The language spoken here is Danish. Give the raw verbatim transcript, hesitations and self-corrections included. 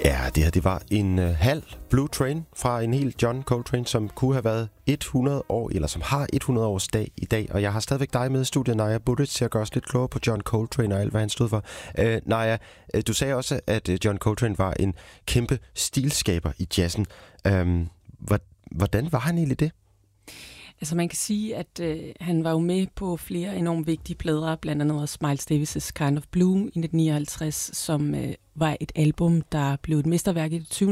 Ja, det her det var en uh, halv Blue Train fra en hel John Coltrane, som kunne have været hundrede år, eller som har hundrede års dag i dag. Og jeg har stadigvæk dig med i studiet, Naja Buric, til at gøre os lidt klogere på John Coltrane og alt, hvad han stod for. Uh, Naja, uh, du sagde også, at uh, John Coltrane var en kæmpe stilskaber i jazzen. Um, hvordan var han egentlig det? Altså man kan sige, at øh, han var jo med på flere enormt vigtige plader, blandt andet også Miles Davis' Kind of Blue i nitten nioghalvtreds, som øh, var et album, der blev et mesterværk i det tyvende